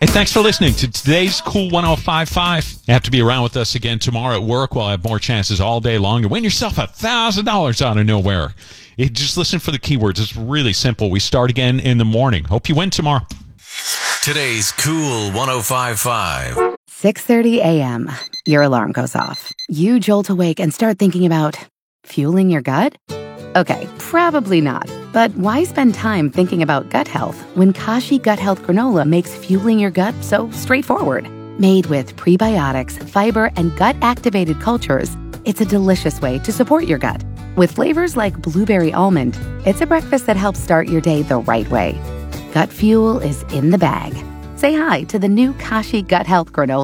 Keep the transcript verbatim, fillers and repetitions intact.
Hey, thanks for listening to today's Cool one oh five point five. You have to be around with us again tomorrow at work. We'll have more chances all day long to win yourself one thousand dollars out of nowhere. You just listen for the keywords. It's really simple. We start again in the morning. Hope you win tomorrow. Today's Cool one oh five point five. six thirty a.m. Your alarm goes off. You jolt awake and start thinking about fueling your gut? Okay, probably not. But why spend time thinking about gut health when Kashi Gut Health Granola makes fueling your gut so straightforward? Made with prebiotics, fiber, and gut-activated cultures, it's a delicious way to support your gut. With flavors like blueberry almond, it's a breakfast that helps start your day the right way. Gut fuel is in the bag. Say hi to the new Kashi Gut Health Granola.